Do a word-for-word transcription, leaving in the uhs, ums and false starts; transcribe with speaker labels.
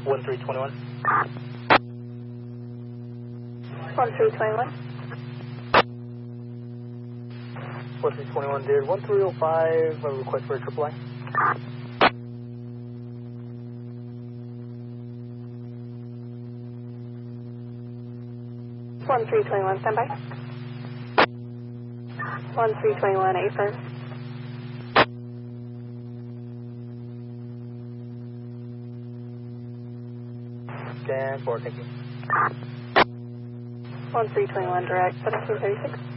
Speaker 1: one three two one.
Speaker 2: one three two one.
Speaker 1: one three two one, dude. one three zero five, a request for a triple I.
Speaker 2: one three two one, standby. one three two one, A first.
Speaker 1: Scan four, thank you.
Speaker 2: one three two one, direct, seventeen thirty-six.